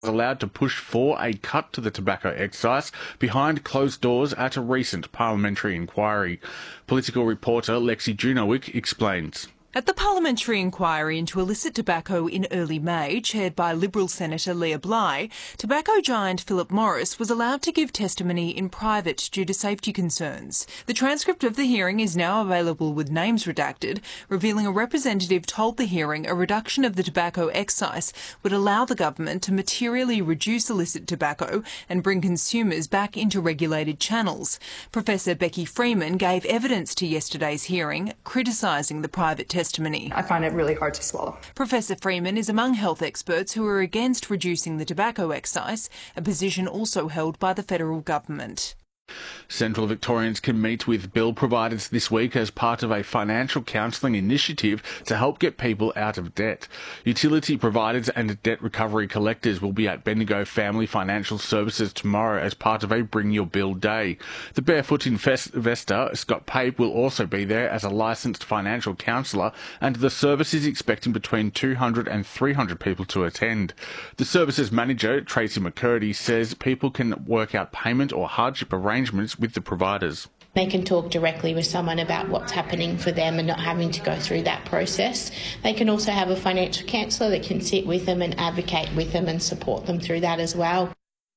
allowed to push for a cut to the tobacco excise behind closed doors at a recent parliamentary inquiry. Political reporter Lexi Junowick explains. At the parliamentary inquiry into illicit tobacco in early May, chaired by Liberal Senator Leah Bly, tobacco giant Philip Morris was allowed to give testimony in private due to safety concerns. The transcript of the hearing is now available with names redacted, revealing a representative told the hearing a reduction of the tobacco excise would allow the government to materially reduce illicit tobacco and bring consumers back into regulated channels. Professor Becky Freeman gave evidence to yesterday's hearing, criticising the private testimony. I find it really hard to swallow. Professor Freeman is among health experts who are against reducing the tobacco excise, a position also held by the federal government. Central Victorians can meet with bill providers this week as part of a financial counselling initiative to help get people out of debt. Utility providers and debt recovery collectors will be at Bendigo Family Financial Services tomorrow as part of a Bring Your Bill Day. The Barefoot investor, Scott Pape, will also be there as a licensed financial counsellor, and the service is expecting between 200 and 300 people to attend. The services manager, Tracy McCurdy, says people can work out payment or hardship arrangements with the providers. They can talk directly with someone about what's happening for them and not having to go through that process. They can also have a financial counsellor that can sit with them and advocate with them and support them through that as well.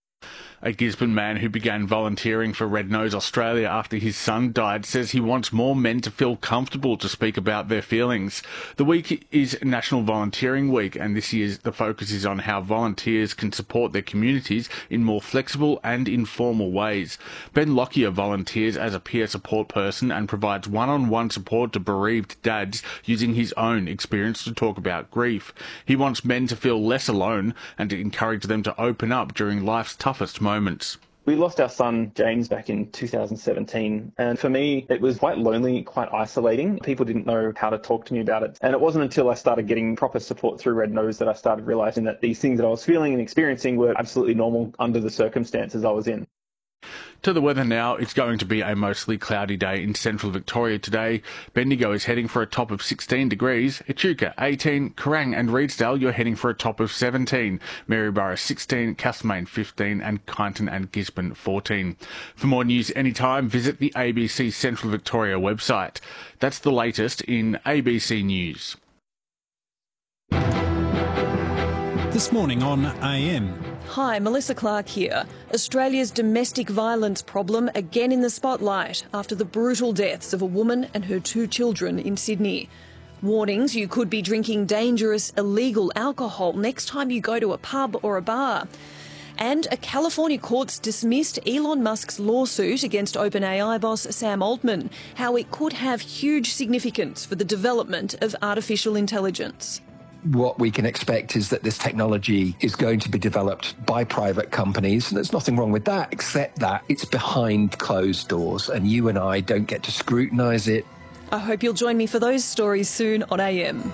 A Gisborne man who began volunteering for Red Nose Australia after his son died says he wants more men to feel comfortable to speak about their feelings. The week is National Volunteering Week, and this year the focus is on how volunteers can support their communities in more flexible and informal ways. Ben Lockyer volunteers as a peer support person and provides one-on-one support to bereaved dads using his own experience to talk about grief. He wants men to feel less alone and to encourage them to open up during life's toughest moments. We lost our son James back in 2017, and for me it was quite lonely, quite isolating. People didn't know how to talk to me about it, and it wasn't until I started getting proper support through Red Nose that I started realising that these things that I was feeling and experiencing were absolutely normal under the circumstances I was in. To the weather now, it's going to be a mostly cloudy day in central Victoria today. Bendigo is heading for a top of 16 degrees, Echuca 18, Kerrang and Reedsdale you're heading for a top of 17, Maryborough 16, Castlemaine 15 and Kyneton and Gisborne 14. For more news anytime, visit the ABC Central Victoria website. That's the latest in ABC News. This morning on AM. Hi, Melissa Clark here. Australia's domestic violence problem again in the spotlight after the brutal deaths of a woman and her 2 children in Sydney. Warnings you could be drinking dangerous, illegal alcohol next time you go to a pub or a bar. And a California court's dismissed Elon Musk's lawsuit against OpenAI boss Sam Altman, how it could have huge significance for the development of artificial intelligence. What we can expect is that this technology is going to be developed by private companies, and there's nothing wrong with that, except that it's behind closed doors, and you and I don't get to scrutinise it. I hope you'll join me for those stories soon on AM.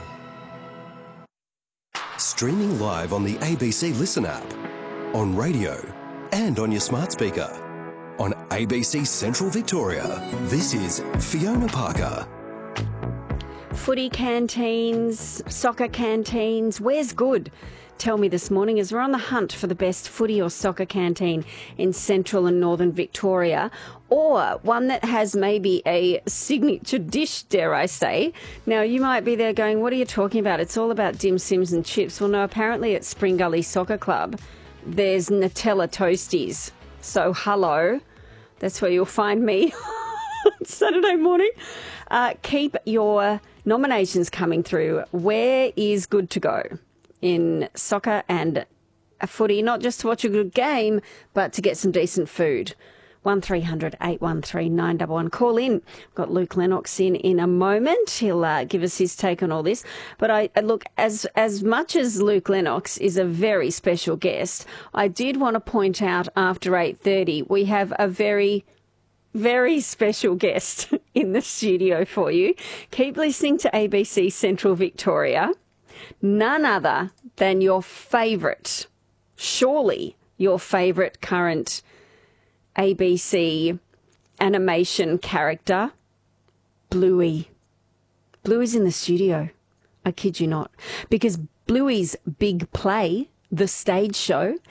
Streaming live on the ABC Listen app, on radio, and on your smart speaker. On ABC Central Victoria, this is Fiona Parker. Footy canteens, soccer canteens, where's good? Tell me this morning as we're on the hunt for the best footy or soccer canteen in central and northern Victoria, or one that has maybe a signature dish, dare I say. Now, you might be there going, what are you talking about? It's all about dim sims and chips. Well, no, apparently at Spring Gully Soccer Club, there's Nutella Toasties. So, hello, that's where you'll find me on Saturday morning. Keep your nominations coming through. Where is good to go in soccer and footy, not just to watch a good game, but to get some decent food? 1300 813 911. Call in. We've got Luke Lennox in a moment. He'll give us his take on all this. But I look, as much as Luke Lennox is a very special guest, I did want to point out after 8:30 we have a very special guest in the studio for you. Keep listening to ABC Central Victoria. None other than your favourite, surely your favourite current ABC animation character, Bluey. Bluey's in the studio. I kid you not. Because Bluey's big play The Stage Show